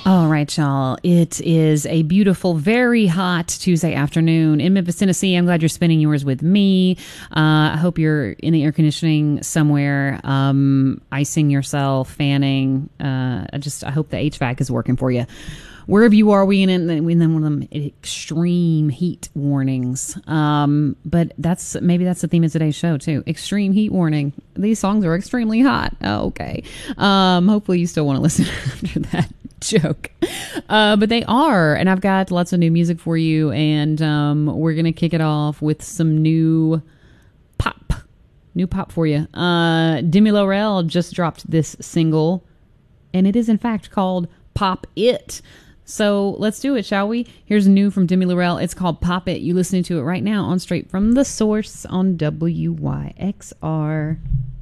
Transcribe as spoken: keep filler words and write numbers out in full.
All right, y'all. It is a beautiful, very hot Tuesday afternoon in Memphis, Tennessee. I'm glad you're spending yours with me. Uh, I hope you're in the air conditioning somewhere, um, icing yourself, fanning. Uh, I just I hope the H V A C is working for you. Wherever you are, we in, in then one of them extreme heat warnings. Um, but that's maybe that's the theme of today's show too. Extreme heat warning. These songs are extremely hot. Oh, okay. Um, hopefully you still want to listen after that joke. Uh, but they are, and I've got lots of new music for you, and um, we're gonna kick it off with some new pop. New pop for you. Uh, Demi Lovato just dropped this single, and it is in fact called Pop It. So let's do it, shall we? Here's new from Demi Lovato. It's called Pop It. You listening to it right now on Straight from the Source on W Y X R.